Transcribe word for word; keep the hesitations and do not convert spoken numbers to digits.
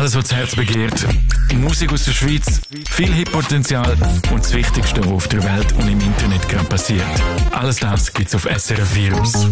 Alles, was das Herz begehrt. Musik aus der Schweiz, viel Hitpotenzial und das Wichtigste, was auf der Welt und im Internet gerade passiert. Alles das gibt's auf S R F Virus.